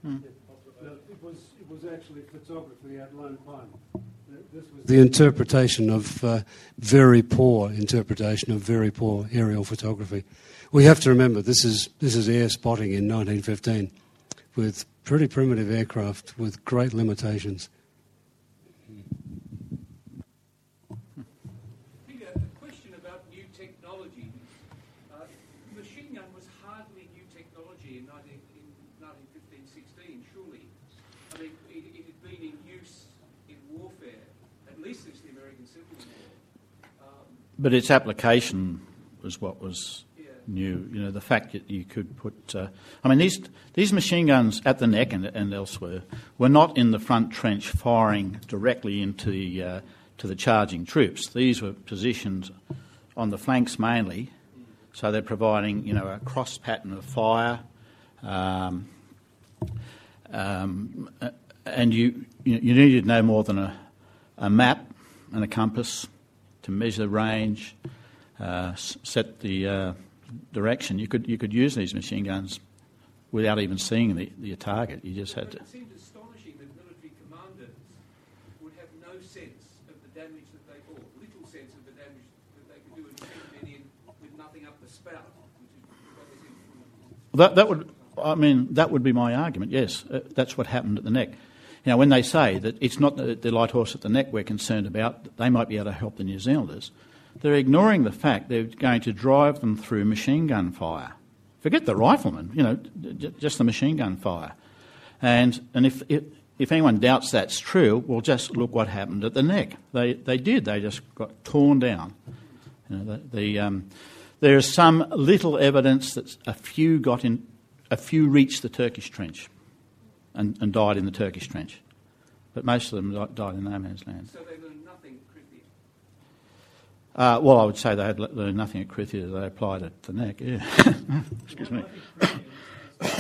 No, it was actually photography at Lone Pine. This was the interpretation of very poor aerial photography. We have to remember this is air spotting in 1915 with pretty primitive aircraft with great limitations. Peter, a question about new technology. Machine gun was hardly new technology in 1915-16, surely. I mean, it had been in use in warfare, at least since the American Civil War. But its application was what was new. You know, the fact that you could put... these machine guns at the neck and elsewhere were not in the front trench firing directly into to the charging troops. These were positioned on the flanks mainly, so they're providing, you know, a cross pattern of fire, and you needed no more than a map and a compass to measure the range, set the direction. You could use these machine guns without even seeing the target. You just had to. It seems astonishing that military commanders would have no sense of the damage that they, or little sense of the damage that they could do and send men in with nothing up the spout, which is what they said. That would be my argument. Yes, that's what happened at the neck. You know, when they say that it's not the light horse at the neck we're concerned about, they might be able to help the New Zealanders. They're ignoring the fact they're going to drive them through machine gun fire. Forget the riflemen, you know, just the machine gun fire. And if anyone doubts that's true, well, just look what happened at the neck. They did. They just got torn down. You know, there is some little evidence that a few reached the Turkish trench and died in the Turkish trench, but most of them died in no man's land. So they learned nothing at Krithia? Well, I would say they had learned nothing at Krithia. They applied at the neck. Yeah. Excuse me. This is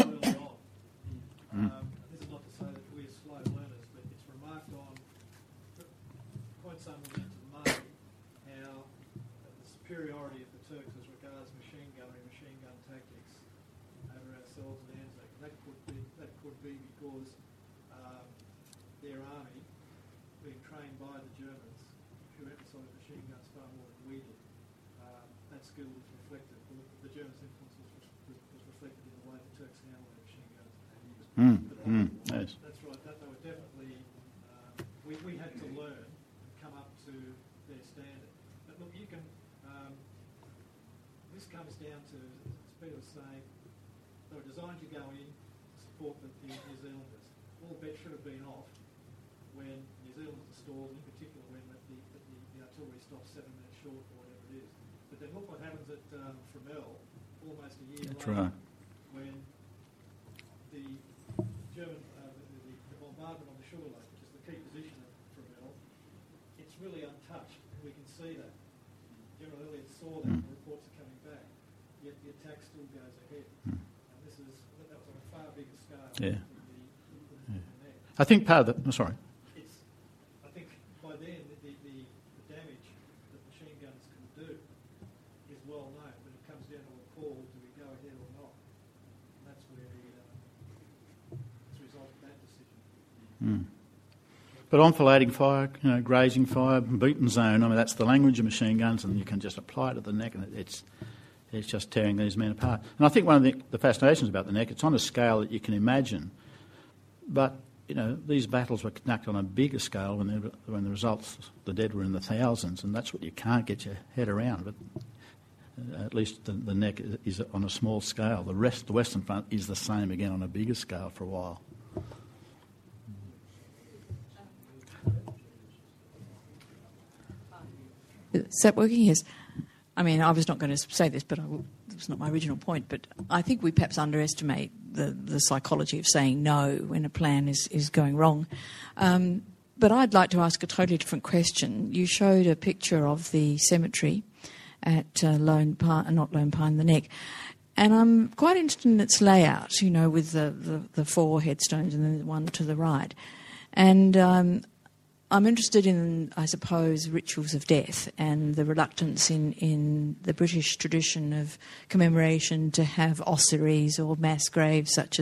not to say that we're slow learners, but it's remarked on quite some into the market how the superiority of the Turks as regards machine gunnery, machine gun tactics over ourselves and Anzac. That could be because their army, being trained by the Germans, who emphasised machine guns far more than we did, that skill was reflected. The Germans' influence was reflected in the way the Turks handled their machine guns and used. Yes. That's right. That they were definitely. We had to learn and come up to their standard. But look, you can. This comes down to, as Peter was saying, they were designed to go in to support the New Zealanders. All bets should have been off when New Zealand was stalled, in particular when the artillery stopped 7 minutes short or whatever it is. But then look what happens at Fromelles almost a year later, when the German the bombardment on the Sugar Lake, which is the key position of Fromelles, it's really untouched. We can see that. General Elliott saw that, and the reports are coming back. Yet the attack still goes ahead. And that was on a far bigger scale. Yeah. Than I think part of the... sorry. I think by then the damage that machine guns can do is well known, but it comes down to a call: do we go ahead or not? And that's where it's a result of that decision. But enfilading fire, you know, grazing fire, beaten zone, I mean, that's the language of machine guns, and you can just apply it at the neck, and it's just tearing these men apart. And I think one of the fascinations about the neck, it's on a scale that you can imagine, but, you know, these battles were conducted on a bigger scale when the results, the dead were in the thousands, and that's what you can't get your head around. But at least the neck is on a small scale. The Western Front is the same again on a bigger scale for a while. Is that working? Yes. I mean, I was not going to say this, but it's not my original point, but I think we perhaps underestimate the psychology of saying no when a plan is going wrong. But I'd like to ask a totally different question. You showed a picture of the cemetery at the Neck, and I'm quite interested in its layout, you know, with the 4 headstones and then the one to the right. And I'm interested in, I suppose, rituals of death and the reluctance in the British tradition of commemoration to have ossuaries or mass graves such as